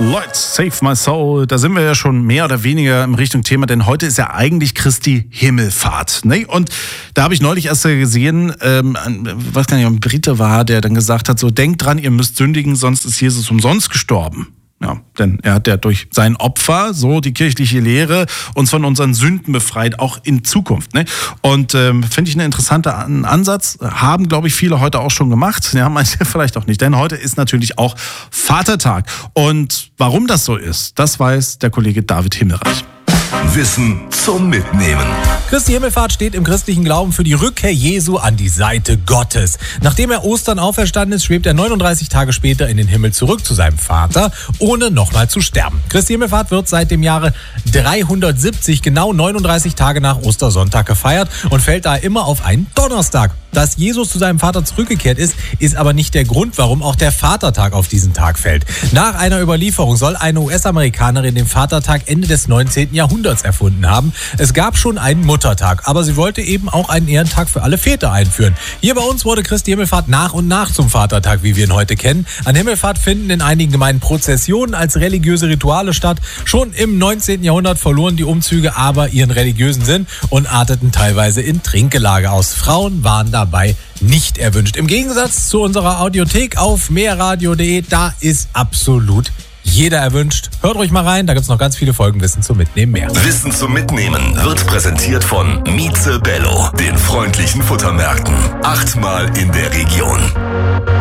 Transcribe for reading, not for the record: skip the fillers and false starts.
Lord, save my soul. Da sind wir ja schon mehr oder weniger in Richtung Thema, denn heute ist ja eigentlich Christi Himmelfahrt. Ne? Und da habe ich neulich erst gesehen, was gar nicht, ein Brite war, der dann gesagt hat, so denkt dran, ihr müsst sündigen, sonst ist Jesus umsonst gestorben. Ja, denn er hat ja durch sein Opfer, so die kirchliche Lehre, uns von unseren Sünden befreit, auch in Zukunft. Ne? Und finde ich einen interessanten Ansatz, haben, glaube ich, viele heute auch schon gemacht. Ja, manche vielleicht auch nicht, denn heute ist natürlich auch Vatertag. Und warum das so ist, das weiß der Kollege David Himmelreich. Wissen zum Mitnehmen. Christi Himmelfahrt steht im christlichen Glauben für die Rückkehr Jesu an die Seite Gottes. Nachdem er Ostern auferstanden ist, schwebt er 39 Tage später in den Himmel zurück zu seinem Vater, ohne nochmal zu sterben. Christi Himmelfahrt wird seit dem Jahre 370, genau 39 Tage nach Ostersonntag gefeiert und fällt da immer auf einen Donnerstag. Dass Jesus zu seinem Vater zurückgekehrt ist, ist aber nicht der Grund, warum auch der Vatertag auf diesen Tag fällt. Nach einer Überlieferung soll eine US-Amerikanerin den Vatertag Ende des 19. Jahrhunderts erfunden haben. Es gab schon einen Muttertag, aber sie wollte eben auch einen Ehrentag für alle Väter einführen. Hier bei uns wurde Christi Himmelfahrt nach und nach zum Vatertag, wie wir ihn heute kennen. An Himmelfahrt finden in einigen Gemeinden Prozessionen als religiöse Rituale statt. Schon im 19. Jahrhundert verloren die Umzüge aber ihren religiösen Sinn und arteten teilweise in Trinkgelage aus. Frauen waren dabei nicht erwünscht. Im Gegensatz zu unserer Audiothek auf mehrradio.de, da ist absolut jeder erwünscht. Hört ruhig mal rein, da gibt es noch ganz viele Folgen Wissen zum Mitnehmen mehr. Wissen zum Mitnehmen wird präsentiert von Mieze Bello, den freundlichen Futtermärkten. 8-mal in der Region.